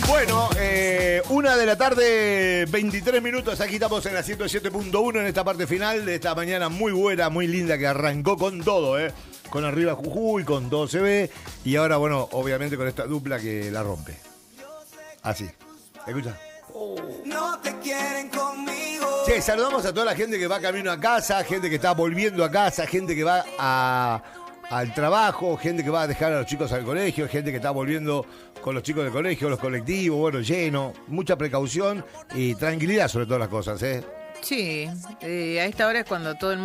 Bueno, 1 de la tarde, 23 minutos. Aquí estamos en la 107.1 en esta parte final de esta mañana muy buena, muy linda, que arrancó con todo, con Arriba Jujuy, con todo se ve. Y ahora, bueno, obviamente con esta dupla que la rompe. Así. Escucha. No te quieren conmigo. Che, saludamos a toda la gente que va camino a casa, gente que está volviendo a casa, gente que va al trabajo, gente que va a dejar a los chicos al colegio, gente que está volviendo con los chicos del colegio, los colectivos, bueno, lleno. Mucha precaución y tranquilidad sobre todas las cosas, Sí, a esta hora es cuando todo el mundo